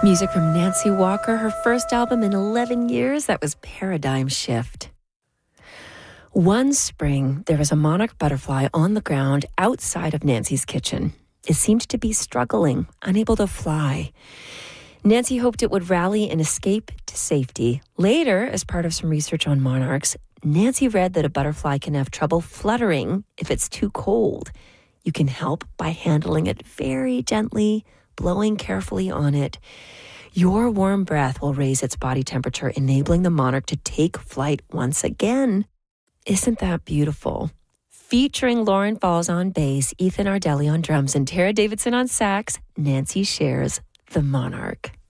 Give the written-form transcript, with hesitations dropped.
Music from Nancy Walker, her first album in 11 years. That was Paradigm Shift. One spring, there was a monarch butterfly on the ground outside of Nancy's kitchen. It seemed to be struggling, unable to fly. Nancy hoped it would rally and escape to safety. Later, as part of some research on monarchs, Nancy read that a butterfly can have trouble fluttering if it's too cold. You can help by handling it very gently, blowing carefully on it. Your warm breath will raise its body temperature, enabling the monarch to take flight once again. Isn't that beautiful? Featuring Lauren Falls on bass, Ethan Ardelli on drums, and Tara Davidson on sax, Nancy shares The Monarch.